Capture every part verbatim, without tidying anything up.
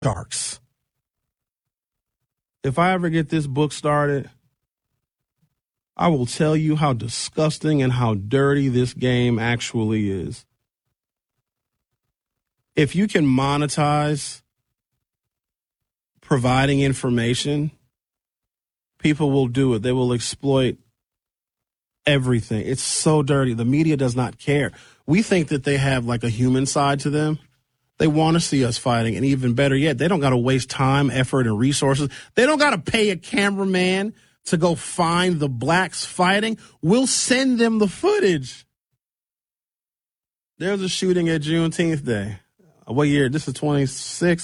Sharks. If I ever get this book started, I will tell you how disgusting and how dirty this game actually is. If you can monetize providing information, people will do it. They will exploit everything. It's so dirty. The media does not care. We think that they have like a human side to them. They want to see us fighting. And even better yet, they don't got to waste time, effort, and resources. They don't got to pay a cameraman to go find the blacks fighting. We'll send them the footage. There's a shooting at Juneteenth Day. What year? This is twenty-six.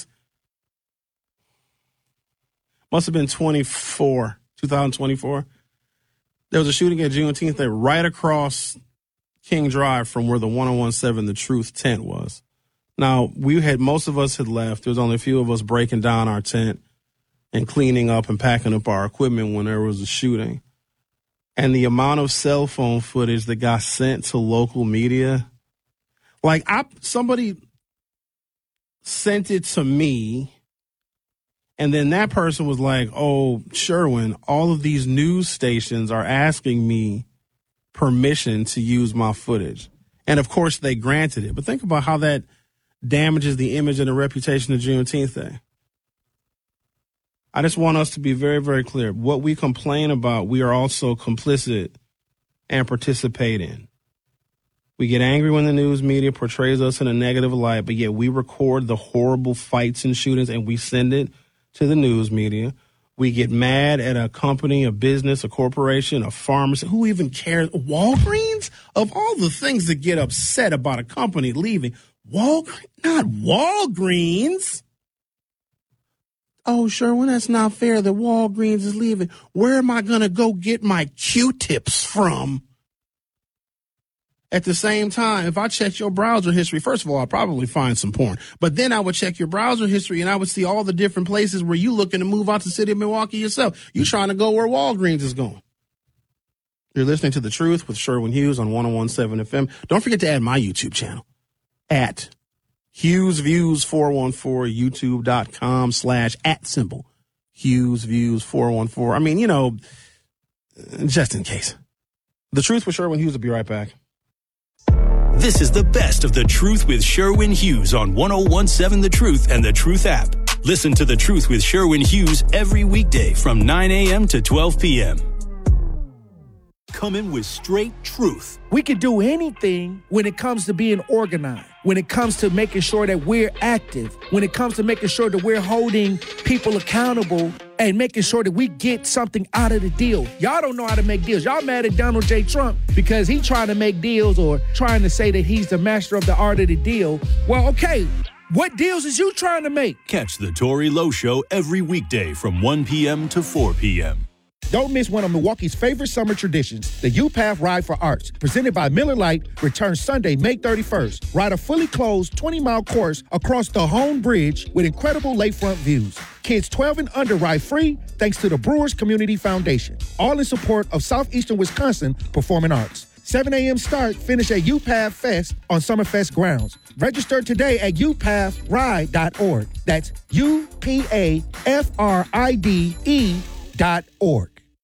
Must have been twenty-four, twenty twenty-four. There was a shooting at Juneteenth Day right across King Drive from where the one oh seven The Truth tent was. Now, we had, most of us had left. There was only a few of us breaking down our tent and cleaning up and packing up our equipment when there was a shooting. And the amount of cell phone footage that got sent to local media, like I, somebody sent it to me, and then that person was like, oh, Sherwin, all of these news stations are asking me permission to use my footage. And, of course, they granted it. But think about how that damages the image and the reputation of Juneteenth Day. I just want us to be very, very clear. What we complain about, we are also complicit and participate in. We get angry when the news media portrays us in a negative light, but yet we record the horrible fights and shootings and we send it to the news media. We get mad at a company, a business, a corporation, a pharmacy. Who even cares? Walgreens? Of all the things that get upset about a company leaving, Walgreens, not Walgreens. Oh, Sherwin, that's not fair that Walgreens is leaving. Where am I going to go get my Q-tips from? At the same time, if I check your browser history, first of all, I'll probably find some porn. But then I would check your browser history and I would see all the different places where you looking to move out to the city of Milwaukee yourself. You trying to go where Walgreens is going. You're listening to The Truth with Sherwin Hughes on one oh one seven F M. Don't forget to add my YouTube channel at Hughes Views four one four, youtube.com slash at symbol Hughes Views four one four. I mean, you know, just in case. The Truth with Sherwin Hughes will be right back. This is the best of The Truth with Sherwin Hughes on one oh one seven The Truth and The Truth app. Listen to The Truth with Sherwin Hughes every weekday from nine a.m. to twelve p.m. Coming with straight truth. We can do anything when it comes to being organized, when it comes to making sure that we're active, when it comes to making sure that we're holding people accountable and making sure that we get something out of the deal. Y'all don't know how to make deals. Y'all mad at Donald J. Trump because he's trying to make deals or trying to say that he's the master of the art of the deal. Well, okay, what deals is you trying to make? Catch the Tory Lowe Show every weekday from one p.m. to four p.m. Don't miss one of Milwaukee's favorite summer traditions, the U-Path Ride for Arts, presented by Miller Lite, returns Sunday, May thirty-first. Ride a fully closed twenty-mile course across the Hone Bridge with incredible lakefront views. Kids twelve and under ride free thanks to the Brewers Community Foundation. All in support of Southeastern Wisconsin Performing Arts. seven a.m. start, finish at U-Path Fest on Summerfest grounds. Register today at u path ride dot org. That's U P A F R I D E dot org.